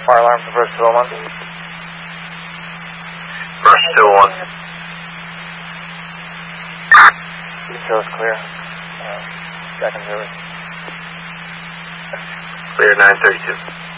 fire alarm for First 201. First 201. You show us clear. Second service. Clear 932.